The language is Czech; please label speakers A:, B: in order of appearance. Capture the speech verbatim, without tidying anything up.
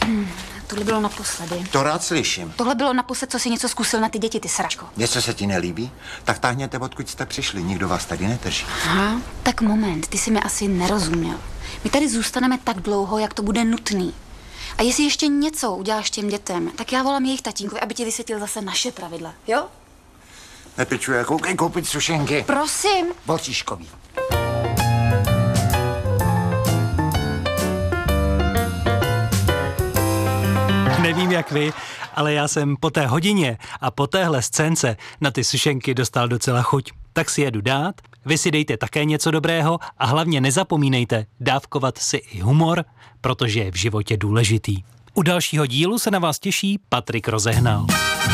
A: Tohle bylo naposledy.
B: To rád slyším.
A: Tohle bylo naposled, co si něco zkusil na ty děti, ty sračko.
B: Něco se ti nelíbí? Tak táhněte, odkud jste přišli. Nikdo vás tady nedrží.
A: Aha, tak moment, ty jsi mi asi nerozuměl. My tady zůstaneme tak dlouho, jak to bude nutný. A jestli ještě něco uděláš těm dětem, tak já volám jejich tatínkovi, aby ti vysvětlil zase naše pravidla, jo?
B: Nepičuje, koukej koupit sušenky.
A: Prosím.
B: Boříškový.
C: Nevím jak vy, ale já jsem po té hodině a po téhle scénce na ty sušenky dostal docela chuť. Tak si jedu dát, vy si dejte také něco dobrého a hlavně nezapomínejte dávkovat si i humor, protože je v životě důležitý. U dalšího dílu se na vás těší Patrik Rozehnal.